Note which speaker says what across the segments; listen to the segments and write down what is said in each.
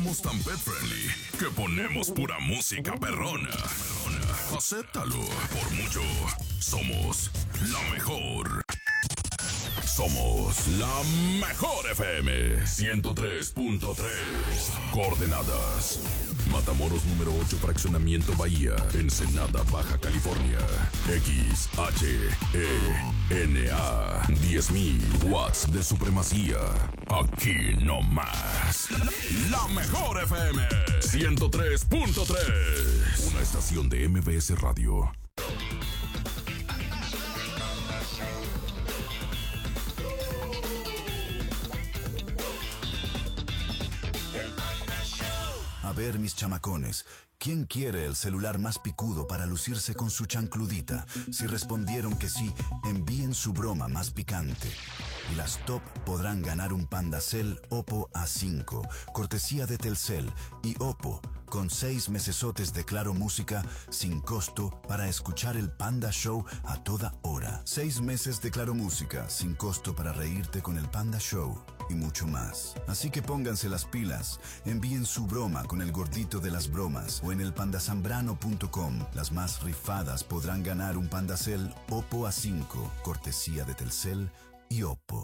Speaker 1: Somos tan pet friendly que ponemos pura música perrona. Acéptalo. Por mucho, somos la mejor. Somos la mejor FM 103.3. Coordenadas: Matamoros número 8, fraccionamiento Bahía, Ensenada, Baja California. XHENA 10.000 watts de supremacía. Aquí no más. La mejor FM 103.3. Una estación de MBS Radio.
Speaker 2: A ver, mis chamacones, ¿quién quiere el celular más picudo para lucirse con su chancludita? Si respondieron que sí, envíen su broma más picante. Las top podrán ganar un Pandacell Oppo A5, cortesía de Telcel y Oppo, con 6 mesesotes de Claro Música sin costo para escuchar el Panda Show a toda hora. 6 meses de Claro Música sin costo para reírte con el Panda Show y mucho más. Así que pónganse las pilas, envíen su broma con el gordito de las bromas o en el pandasambrano.com. Las más rifadas podrán ganar un Pandacell Oppo A5, cortesía de Telcel y Oppo.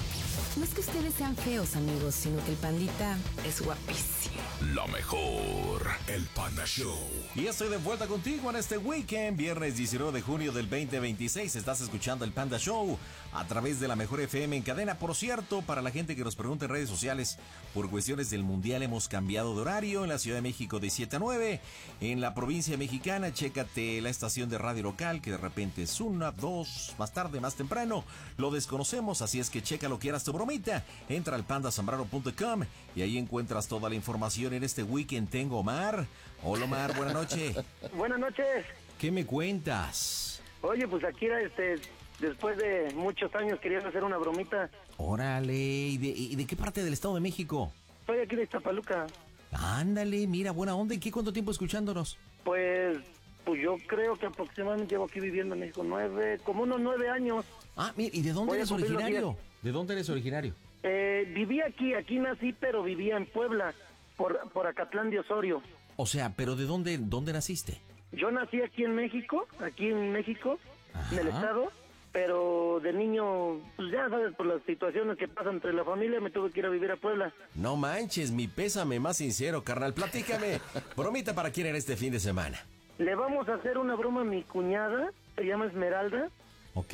Speaker 3: No es que ustedes sean feos, amigos, sino que el pandita es guapísimo.
Speaker 1: La mejor, el Panda Show.
Speaker 4: Y estoy de vuelta contigo en este weekend, viernes 19 de junio del 2026. Estás escuchando el Panda Show a través de la mejor FM en cadena. Por cierto, para la gente que nos pregunta en redes sociales, por cuestiones del mundial hemos cambiado de horario. En la Ciudad de México de 7 a 9. En la provincia mexicana, chécate la estación de radio local, que de repente es 1, 2, más tarde, más temprano. Lo desconocemos, así es que checa lo que quieras tu bromita. Entra al pandasambrano.com y ahí encuentras toda la información. En este weekend tengo Omar. Hola Omar, buenas noches.
Speaker 5: Buenas noches.
Speaker 4: ¿Qué me cuentas?
Speaker 5: Oye, pues aquí era después de muchos años quería hacer una bromita.
Speaker 4: Órale, ¿y de qué parte del Estado de México?
Speaker 5: Estoy aquí de Iztapaluca.
Speaker 4: Ándale, mira, buena onda. ¿Y qué cuánto tiempo escuchándonos?
Speaker 5: Pues yo creo que aproximadamente llevo aquí viviendo en México como unos 9 años.
Speaker 4: Ah, mira, ¿y de dónde eres originario? ¿De dónde eres originario?
Speaker 5: Viví aquí nací, pero vivía en Puebla, por Acatlán de Osorio.
Speaker 4: O sea, ¿pero de dónde naciste?
Speaker 5: Yo nací aquí en México, en
Speaker 4: Ajá.
Speaker 5: el estado, pero de niño, pues ya sabes, por las situaciones que pasan entre la familia, me tuve que ir a vivir a Puebla.
Speaker 4: No manches, mi pésame más sincero, carnal. Platícame, bromita para quién era este fin de semana.
Speaker 5: Le vamos a hacer una broma a mi cuñada, se llama Esmeralda.
Speaker 4: Ok.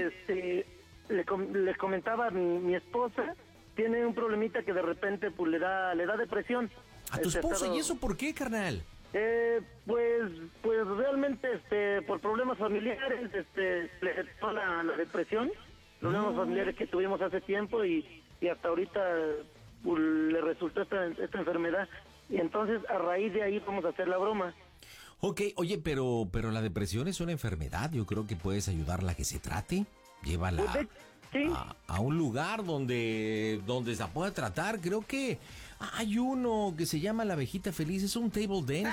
Speaker 5: Le comentaba a mi esposa, tiene un problemita que de repente pues le da depresión.
Speaker 4: ¿A tu esposa? ¿Y eso por qué, carnal?
Speaker 5: Pues realmente por problemas familiares, le dio la depresión, problemas familiares que tuvimos hace tiempo y hasta ahorita pues, le resultó esta enfermedad. Y entonces a raíz de ahí vamos a hacer la broma.
Speaker 4: Ok, oye, pero la depresión es una enfermedad. Yo creo que puedes ayudarla a que se trate. Llévala
Speaker 5: ¿sí?
Speaker 4: a un lugar donde se pueda tratar. Creo que hay uno que se llama La Abejita Feliz. Es un table dance.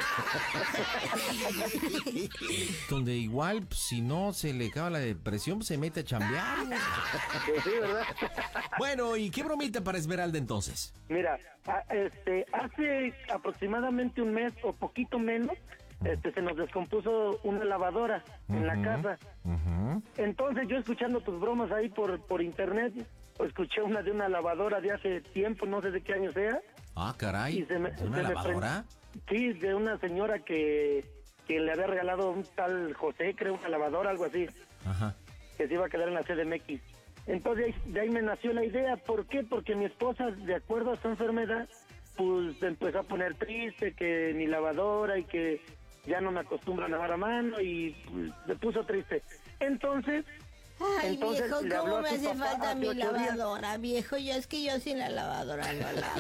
Speaker 4: Donde igual, pues, si no se le acaba la depresión, pues, se mete a chambear.
Speaker 5: Sí, ¿verdad?
Speaker 4: Bueno, ¿y qué bromita para Esmeralda entonces?
Speaker 5: Mira, hace aproximadamente un mes o poquito menos, se nos descompuso una lavadora en la casa. Entonces yo escuchando tus bromas ahí por internet, escuché una de una lavadora de hace tiempo, no sé de qué año sea.
Speaker 4: Ah, caray,
Speaker 5: ¿de
Speaker 4: una lavadora?
Speaker 5: Sí, de una señora que le había regalado un tal José, creo, una lavadora, algo así.
Speaker 4: Ajá.
Speaker 5: Que se iba a quedar en la CDMX. Entonces de ahí me nació la idea. ¿Por qué? Porque mi esposa, de acuerdo a su enfermedad, pues se empezó a poner triste, que mi lavadora y que ya no me acostumbro a lavar a mano y pues, se puso triste. Entonces
Speaker 6: Viejo,
Speaker 5: le habló
Speaker 6: ¿cómo
Speaker 5: a
Speaker 6: me
Speaker 5: su
Speaker 6: hace
Speaker 5: papá
Speaker 6: falta
Speaker 5: hace
Speaker 6: mi
Speaker 5: 8 días.
Speaker 6: lavadora, viejo? Es que yo sin la lavadora no lavo.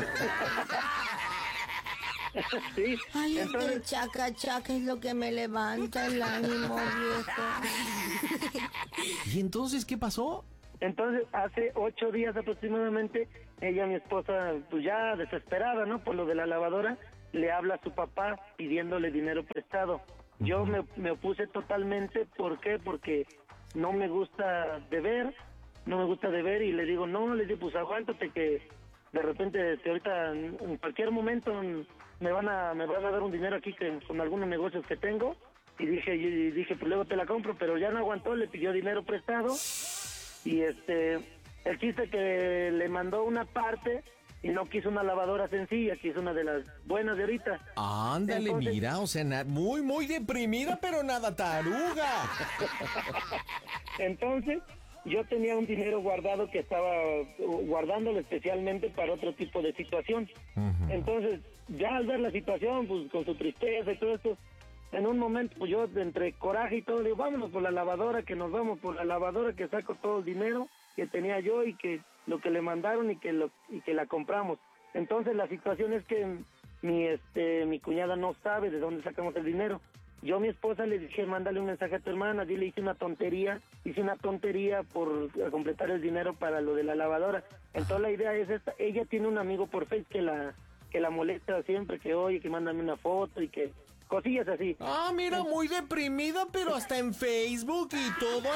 Speaker 5: Sí,
Speaker 6: Ay,
Speaker 5: entonces,
Speaker 6: el chaca es lo que me levanta el ánimo, viejo.
Speaker 4: ¿Y entonces qué pasó?
Speaker 5: Entonces, hace 8 días aproximadamente, mi esposa, pues ya desesperada, ¿no? Por lo de la lavadora, le habla a su papá pidiéndole dinero prestado. Yo me opuse totalmente. ¿Por qué? Porque no me gusta deber y le digo, pues aguántate que de repente ahorita en cualquier momento me van a dar un dinero aquí con algunos negocios que tengo, y dije pues luego te la compro, pero ya no aguantó, le pidió dinero prestado, y el chiste que le mandó una parte y no quiso una lavadora sencilla, quiso una de las buenas de ahorita.
Speaker 4: Ándale, entonces, mira, o sea, muy, muy deprimida, pero nada taruga.
Speaker 5: Entonces, yo tenía un dinero guardado que estaba guardándolo especialmente para otro tipo de situación. Uh-huh. Entonces, ya al ver la situación, pues con su tristeza y todo esto, en un momento, pues yo entre coraje y todo, le digo, vámonos por la lavadora, que nos vamos por la lavadora, que saco todo el dinero que tenía yo y que lo que le mandaron y que la compramos. Entonces la situación es que mi cuñada no sabe de dónde sacamos el dinero. Yo a mi esposa le dije, mándale un mensaje a tu hermana, dile, hice una tontería por completar el dinero para lo de la lavadora. Entonces la idea es esta, ella tiene un amigo por Facebook que la molesta siempre, que oye, que mándame una foto y que cosillas así.
Speaker 4: Ah, mira, muy deprimida, pero hasta en Facebook y todo,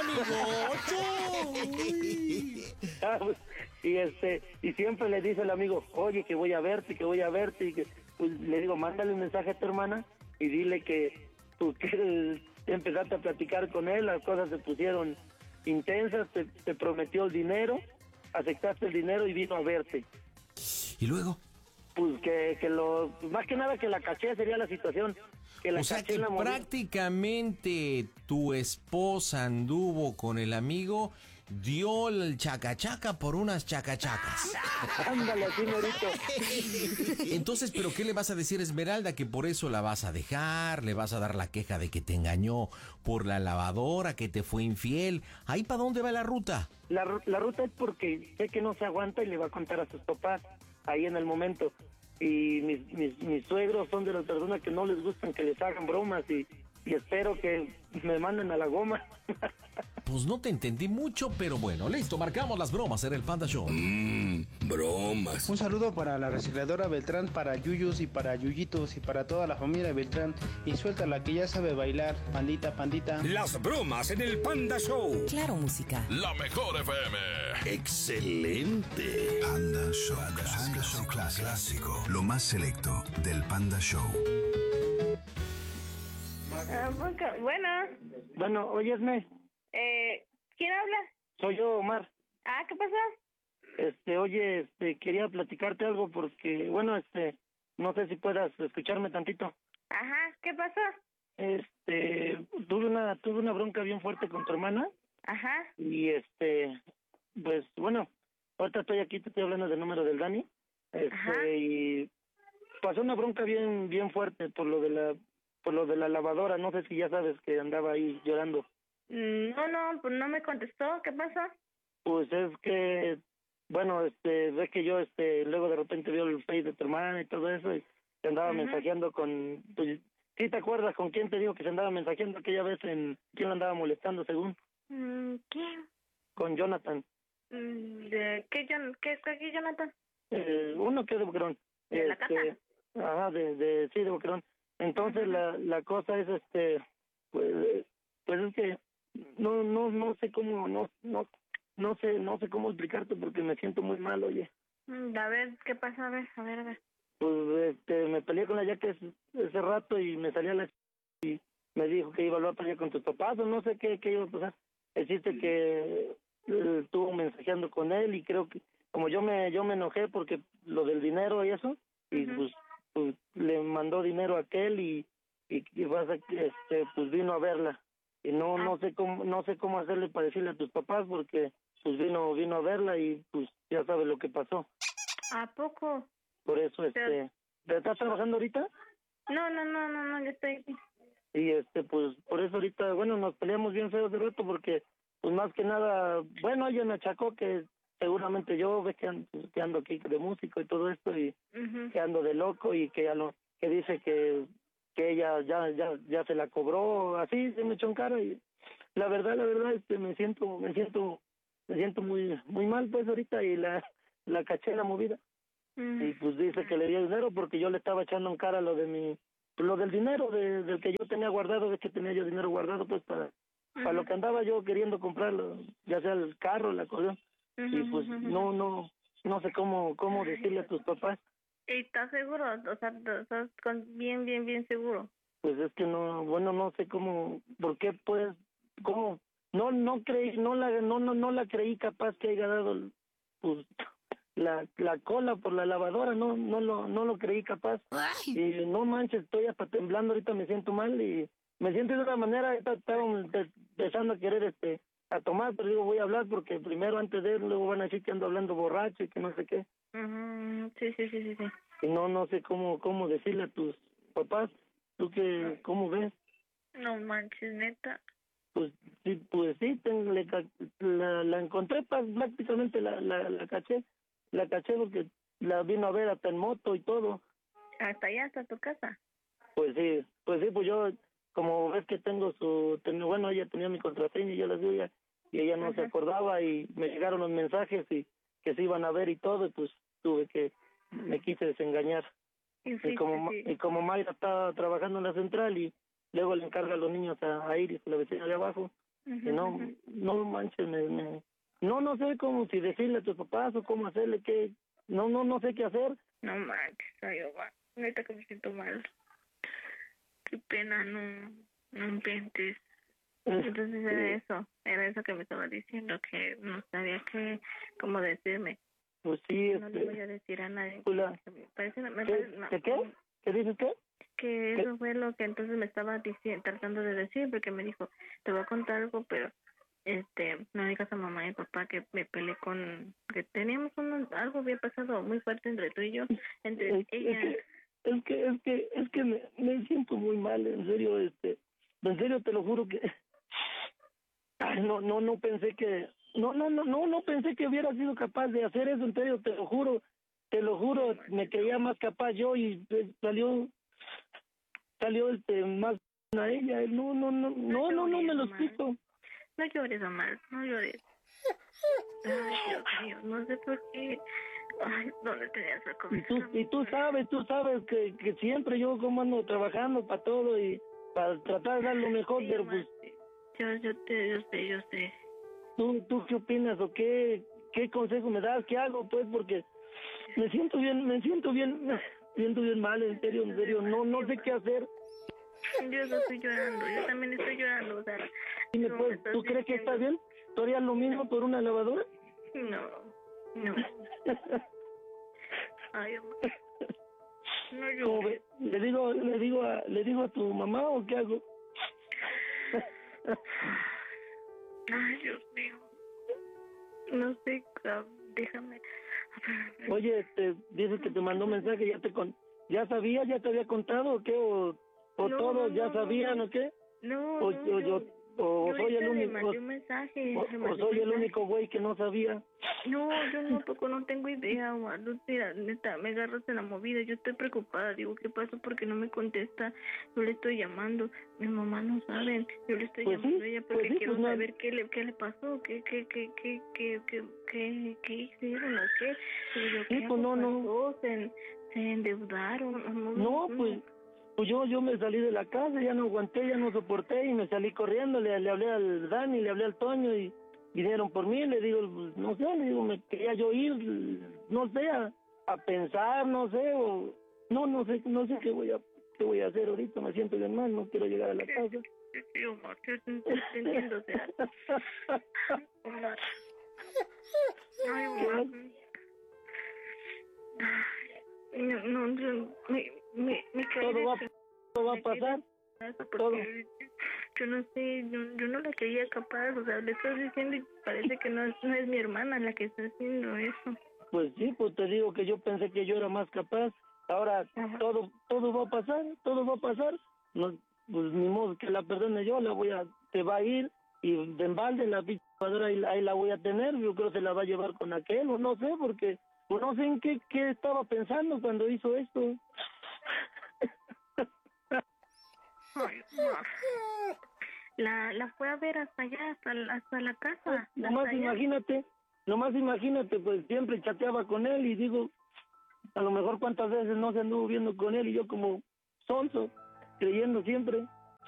Speaker 4: amigocho.
Speaker 5: Y siempre le dice el amigo, oye, que voy a verte, y que pues, le digo, mándale un mensaje a tu hermana y dile que tú quieres empezarte a platicar con él, las cosas se pusieron intensas, te prometió el dinero, aceptaste el dinero y vino a verte.
Speaker 4: ¿Y luego?
Speaker 5: Pues más que nada que la caché sería la situación.
Speaker 4: O sea que prácticamente tu esposa anduvo con el amigo, dio el chacachaca por unas chacachacas.
Speaker 5: Ándale, señorito.
Speaker 4: Entonces, ¿pero qué le vas a decir a Esmeralda? ¿Que por eso la vas a dejar? ¿Le vas a dar la queja de que te engañó por la lavadora, que te fue infiel? ¿Ahí para dónde va la ruta?
Speaker 5: La ruta es porque sé que no se aguanta y le va a contar a sus papás ahí en el momento. Y mis suegros son de las personas que no les gustan que les hagan bromas y espero que me manden a la goma.
Speaker 4: Pues no te entendí mucho, pero bueno, listo, marcamos las bromas en el Panda Show.
Speaker 1: Bromas.
Speaker 7: Un saludo para la recicladora Beltrán, para Yuyus y para Yuyitos y para toda la familia Beltrán. Y suelta la que ya sabe bailar, pandita, pandita.
Speaker 1: Las bromas en el Panda Show.
Speaker 3: Claro, música.
Speaker 1: La mejor FM. Excelente.
Speaker 2: Panda Show. Panda Show clásico. Lo más selecto del Panda Show.
Speaker 5: Bueno, óyesme.
Speaker 8: ¿Quién habla?
Speaker 5: Soy yo, Omar.
Speaker 8: Ah, ¿qué pasó?
Speaker 5: Oye, quería platicarte algo porque, bueno, no sé si puedas escucharme tantito.
Speaker 8: Ajá, ¿qué pasó?
Speaker 5: Tuve una bronca bien fuerte con tu hermana.
Speaker 8: Ajá.
Speaker 5: Y pues bueno, ahorita estoy aquí, te estoy hablando del número del Dani.
Speaker 8: Ajá.
Speaker 5: Y pasó una bronca bien fuerte por lo de la lavadora, no sé si ya sabes que andaba ahí llorando.
Speaker 8: No, pues no me contestó, ¿qué pasó?
Speaker 5: Pues es que, bueno, ves que yo, luego de repente vio el Face de tu hermana y todo eso, y se andaba mensajeando con, pues, ¿sí te acuerdas con quién te digo que se andaba mensajeando aquella vez quién lo andaba molestando según?
Speaker 8: ¿Quién?
Speaker 5: Con Jonathan.
Speaker 8: ¿De qué Jonathan?
Speaker 5: Uno que es de Boquerón.
Speaker 8: ¿De la casa?
Speaker 5: Ajá, sí, de Boquerón. Entonces la cosa es, pues es que no sé cómo, no sé cómo explicarte porque me siento muy mal, oye.
Speaker 8: A ver, ¿qué pasa? A ver.
Speaker 5: Pues me peleé con la Yaque ese rato y me salía y me dijo que iba a volver a pelear con tus papás o no sé qué iba a pasar. Existe que estuvo mensajeando con él y creo que como yo me enojé porque lo del dinero y eso, y pues le mandó dinero a aquel y pasa que pues vino a verla. Y no sé cómo hacerle para decirle a tus papás porque pues vino a verla y pues ya sabes lo que pasó.
Speaker 8: ¿A poco?
Speaker 5: Por eso ¿estás trabajando ahorita?
Speaker 8: No, yo estoy aquí.
Speaker 5: Y pues por eso ahorita, bueno, nos peleamos bien feos de rato porque pues más que nada, bueno, ella me achacó que seguramente yo ves que ando aquí de músico y todo esto y que ando de loco y que que dice que ella ya se la cobró, así se me echó en cara y la verdad me siento muy mal pues ahorita y la caché en la movida. Y pues dice que le di dinero porque yo le estaba echando en cara lo del dinero del que yo tenía guardado, de que tenía yo dinero guardado pues para lo que andaba yo queriendo comprarlo, ya sea el carro, la cosa. Y pues no no sé cómo decirle a tus papás.
Speaker 8: ¿Y estás seguro? O sea, ¿estás bien seguro?
Speaker 5: Pues es que no, bueno, no sé cómo, por qué pues, cómo, no creí, no la creí capaz que haya dado, pues, la cola por la lavadora, no lo creí capaz.
Speaker 3: Ay.
Speaker 5: Y no manches, estoy hasta temblando, ahorita me siento mal y me siento de una manera, estaba empezando a querer a tomar, pero digo voy a hablar porque primero antes de él, luego van a decir que ando hablando borracho y que no sé qué.
Speaker 8: Sí.
Speaker 5: Y no sé cómo decirle a tus papás, tú que, ¿cómo ves?
Speaker 8: No manches, neta.
Speaker 5: Pues sí, la encontré, prácticamente la caché porque la vino a ver hasta en moto y todo.
Speaker 8: ¿Hasta allá, hasta tu casa?
Speaker 5: Pues sí, pues yo, como ves que bueno, ella tenía mi contraseña y yo la suya, y ella no se acordaba y me llegaron los mensajes y que se iban a ver y todo, y pues me quise desengañar. Y como Mayra estaba trabajando en la central y luego le encarga a los niños a Iris, la vecina de abajo, y no manches, no sé cómo, si decirle a tus papás o cómo hacerle, no sé qué hacer.
Speaker 8: No manches, ay, Omar, neta que me siento mal. Qué pena, no inventes. Entonces era eso que me estaba diciendo, que no sabía cómo decirme.
Speaker 5: Pues sí,
Speaker 8: no le voy a decir a nadie.
Speaker 5: ¿Qué dices qué?
Speaker 8: Que eso fue lo que entonces me estaba tratando de decir, porque me dijo, te voy a contar algo, pero no digas a mamá y papá que me peleé que teníamos algo había pasado muy fuerte entre tú y yo, entre ella.
Speaker 5: Es que me siento muy mal, en serio te lo juro que no pensé que no pensé que hubiera sido capaz de hacer eso, en serio te lo juro, me creía más capaz yo y salió más a ella, no me lo explico.
Speaker 8: No llores, Omar, no llores. Ay, Dios mío, no sé por qué. Ay, ¿dónde tenías la comida?
Speaker 5: Y tú sabes que siempre yo como ando trabajando para todo y para tratar de dar lo mejor,
Speaker 8: sí,
Speaker 5: pero pues...
Speaker 8: Yo sé.
Speaker 5: ¿Tú qué opinas o qué consejo me das? ¿Qué hago? Pues porque me siento bien mal, en serio, no sé qué hacer.
Speaker 8: Yo no estoy llorando, yo también estoy llorando, o sea...
Speaker 5: Dime, pues, ¿tú crees que está bien? ¿Tú harías lo mismo por una lavadora?
Speaker 8: No. Ay, Omar. No llores.
Speaker 5: ¿Le digo a tu mamá o qué hago?
Speaker 8: Ay, Dios mío. No sé, déjame.
Speaker 5: Oye, dice que te mandó mensaje, ¿ya sabía, ya te había contado o qué? ¿O no, todos ya sabían o qué?
Speaker 8: No,
Speaker 5: yo soy el único.
Speaker 8: Le mandé un mensaje.
Speaker 5: O soy el único güey que no sabía.
Speaker 8: No, yo tampoco no tengo idea, Omar. Mira, neta, me agarras en la movida. Yo estoy preocupada. Digo, ¿qué pasó? Porque no me contesta. Yo le estoy llamando. Mi mamá no sabe. Yo le estoy llamando a ella porque quiero saber qué le pasó, qué hicieron o qué.
Speaker 5: Sí, pues no.
Speaker 8: Se endeudaron.
Speaker 5: No, pues yo me salí de la casa, ya no aguanté, ya no soporté y me salí corriendo, le hablé al Dani, le hablé al Toño y vinieron por mí, le digo, no sé, me quería yo ir, no sé, a pensar, no sé, o no sé qué voy a hacer ahorita, me siento bien mal, no quiero llegar a la casa.
Speaker 8: Sí, Omar, yo te entiendo, o sea. Omar. Ay, Omar.
Speaker 5: Todo va a pasar. Todo.
Speaker 8: Yo no sé, yo no la creía capaz, o sea, le estás diciendo y parece que no es mi hermana la que está haciendo eso.
Speaker 5: Pues sí, pues te digo que yo pensé que yo era más capaz. Ahora todo va a pasar. No, pues ni modo que la perdone yo, te va a ir y de embalde la pichadora ahí la voy a tener, yo creo que se la va a llevar con aquel, o no sé, porque no sé en qué estaba pensando cuando hizo esto.
Speaker 8: Ay, la fue a ver hasta allá, hasta la casa.
Speaker 5: Nomás imagínate, pues siempre chateaba con él y digo, a lo mejor cuántas veces no se anduvo viendo con él y yo como sonso, creyendo siempre.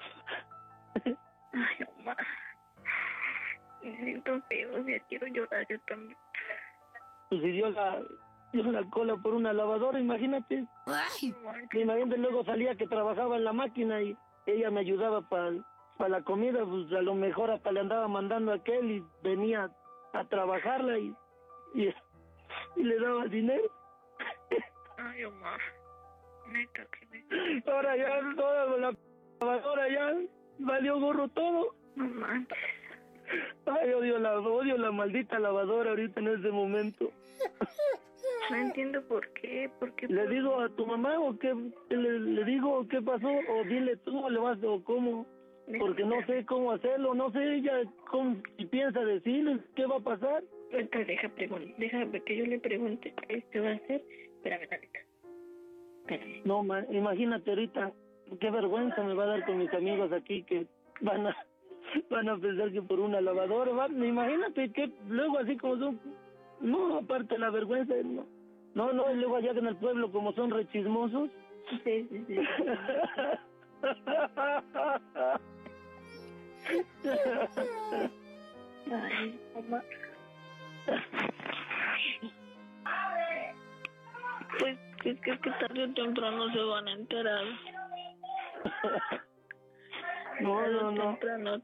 Speaker 8: Ay, Omar. Me siento feo, ya quiero llorar yo también.
Speaker 5: pues si dio la cola por una lavadora, imagínate.
Speaker 3: Ay,
Speaker 5: Imagínate, luego salía que trabajaba en la máquina y ella me ayudaba para la comida, pues a lo mejor hasta le andaba mandando a aquel y venía a trabajarla y le daba dinero.
Speaker 8: Ay, Omar. Neta, que me...
Speaker 5: Ahora ya toda la lavadora ya valió gorro todo.
Speaker 8: No manches.
Speaker 5: Ay, odio la maldita lavadora ahorita en este momento.
Speaker 8: No entiendo por qué.
Speaker 5: ¿Le digo a tu mamá o qué? ¿Le digo qué pasó? O dile tú, le vas o cómo. Porque no sé cómo hacerlo, no sé ella si piensa decirles qué va a pasar.
Speaker 8: Entonces déjame que yo le pregunte qué va a hacer. Espérame tantito. Espérame.
Speaker 5: No, imagínate ahorita, qué vergüenza me va a dar con mis amigos aquí que van a pensar que por una lavadora, imagínate que luego así como son, no, aparte la vergüenza, no, y luego allá en el pueblo como son rechismosos.
Speaker 8: Sí. Ay, mamá. Pues es que tarde o temprano se van a enterar.
Speaker 5: No.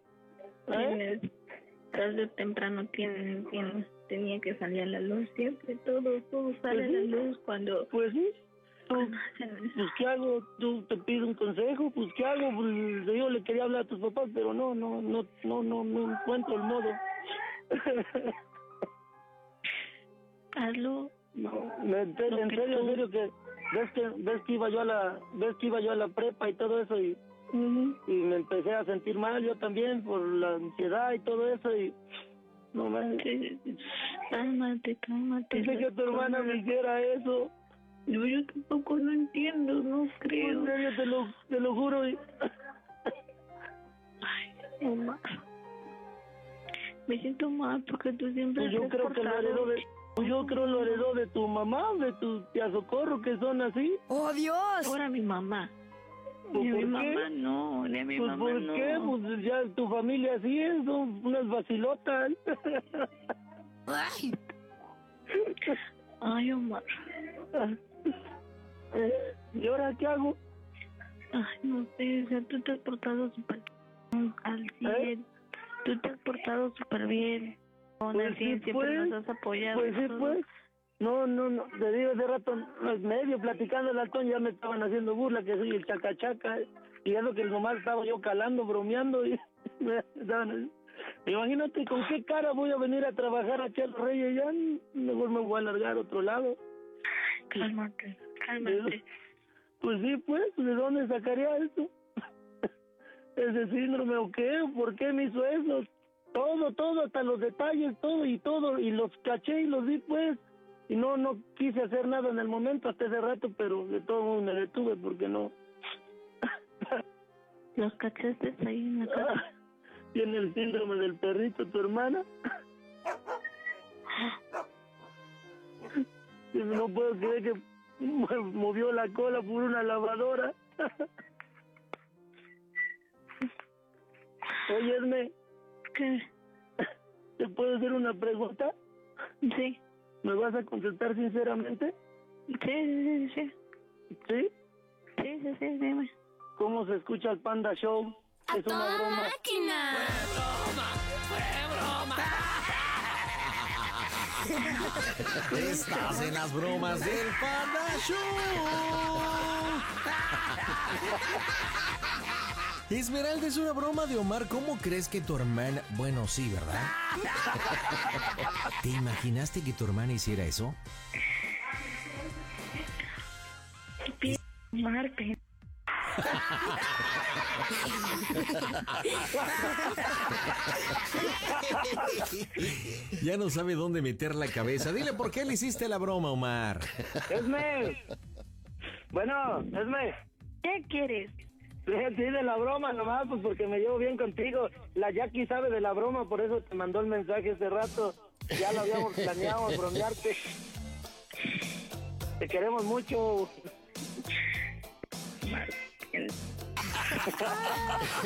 Speaker 8: Tarde o temprano tenía que salir a la luz. Siempre todo sale a la luz cuando...
Speaker 5: Pues sí. Pues ¿qué hago? Tú te pido un consejo, pues ¿qué hago? Pues yo le quería hablar a tus papás, pero no encuentro el modo.
Speaker 8: Hazlo.
Speaker 5: No, en serio que ves que iba yo a la prepa y todo eso y me empecé a sentir mal yo también por la ansiedad y todo eso y no me...
Speaker 8: Cálmate.
Speaker 5: Pensé que tu hermana me hiciera eso.
Speaker 8: Yo tampoco no entiendo, no creo.
Speaker 5: En serio, te lo juro.
Speaker 8: Ay, mamá. Me siento mal porque tú siempre
Speaker 5: Pues yo creo que lo heredó de tu mamá, de tu tía Socorro, que son así.
Speaker 3: ¡Oh, Dios!
Speaker 8: Ahora mi mamá.
Speaker 5: ¿Por
Speaker 8: Ni a mi
Speaker 5: qué?
Speaker 8: mamá no, ni a mi
Speaker 5: Pues
Speaker 8: mamá
Speaker 5: ¿por
Speaker 8: no.
Speaker 5: qué? Pues ya tu familia así es, son unas vacilotas.
Speaker 3: Ay,
Speaker 8: Ay, Omar.
Speaker 5: ¿Y ahora qué hago?
Speaker 8: Ay, no sé, o sea, tú te has portado súper al 100. Tú te has portado súper bien. Con
Speaker 5: Pues
Speaker 8: el 100
Speaker 5: sí,
Speaker 8: siempre
Speaker 5: pues.
Speaker 8: nos has apoyado.
Speaker 5: Pues sí,
Speaker 8: todo.
Speaker 5: pues. No, te digo, hace rato, medio platicando el altón, ya me estaban haciendo burla que soy el chacachaca, y es lo que nomás estaba yo calando, bromeando, y me estaban... Imagínate con qué cara voy a venir a trabajar aquí a los Reyes, ya mejor me voy a alargar a otro lado.
Speaker 8: Cálmate.
Speaker 5: Pues sí, pues, ¿de dónde sacaría eso? ¿Ese síndrome o qué? ¿Por qué me hizo eso? Todo, hasta los detalles, todo, y los caché y los vi, pues. Y no quise hacer nada en el momento hasta ese rato, pero de todo modo me detuve porque no.
Speaker 8: ¿Los cachaste ahí en la casa?
Speaker 5: Tiene el síndrome del perrito, tu hermana. No puedo creer que movió la cola por una lavadora. Oye, Esme,
Speaker 8: ¿Qué?
Speaker 5: ¿te puedo hacer una pregunta?
Speaker 8: Sí.
Speaker 5: ¿Me vas a contestar sinceramente?
Speaker 8: Sí.
Speaker 5: ¿Sí?
Speaker 8: Sí, dime.
Speaker 5: ¿Cómo se escucha el Panda Show? Es una broma.
Speaker 3: máquina!
Speaker 4: Estás en las bromas del Panda Show. Esmeralda, es una broma de Omar. ¿Cómo crees que tu hermana... Bueno, sí, ¿verdad? ¿Te imaginaste que tu hermana hiciera eso?
Speaker 8: Marte.
Speaker 4: Ya no sabe dónde meter la cabeza. Dile por qué le hiciste la broma, Omar.
Speaker 5: Esme. Bueno, Esme.
Speaker 8: ¿Qué quieres?
Speaker 5: Sí, de la broma nomás, pues porque me llevo bien contigo. La Jackie sabe de la broma, por eso te mandó el mensaje hace rato. Ya lo habíamos planeado, bromearte. Te queremos mucho.